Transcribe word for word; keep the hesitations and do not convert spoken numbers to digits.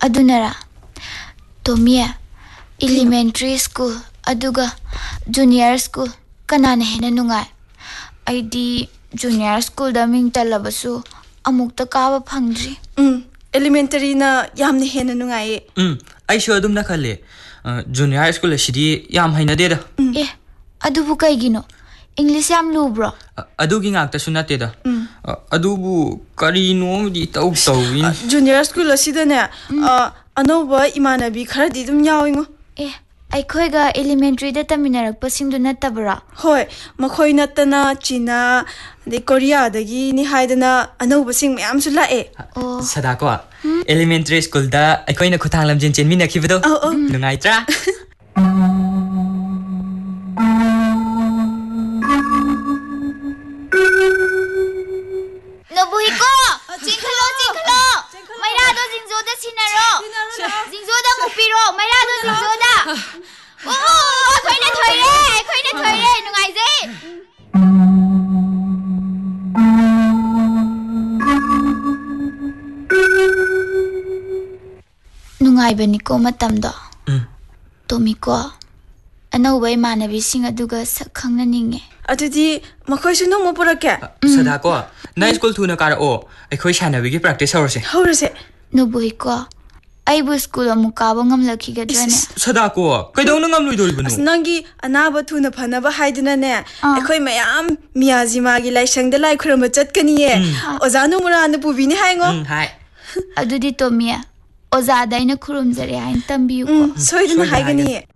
adunara tomia elementary school aduga junior school kanana hena nungai aidi junior school da ming talabasu amukta kawa phangdri um elementary na yamne hena nungai um ai shu adum na khale junior school asidi yam haina de da eh adubu kaigino English yam lubro adu gi ngak ta sunate da adu bu kari no di tau tau in junior school asida ne anoba imanabi khara di dum yawingo eh ai khoi ga elementary da taminar pasing du natabra hoi makhoi natana china de korea dagi ni haidana anoba sing mayam su lae sada ko elementary school da ai khoi na khutang lam jin chen min na khibedo nungai tra Nobuhiko! Jingkhalo, jingkhalo! Mairado jingzo da sinaro! Jingzo da mupiro! Mairado jingzo da! Oo! Akoy na thoire! Akoy na thoire! Nungai je! Nungai bani ko matamdo. Tomiko. Anauba imanabising aduga sakhang na ninge. Adudi makhoi su no mo porake sada ko na school thuna kar o ai khoi shanawi gi practice horse horse Nobuhiko ai bu school amu ka ba ngam lakhi ga drane sada ko kaidong na ngam loi dori banu nangi anaba thuna phanaba haidina ne akhoi mayam miyaji magi laisang da lai khurama chatkani ye ozanu murana pubini haingo hai adudi tomia oza daina khurum jare hain tambiu ko soidina haigani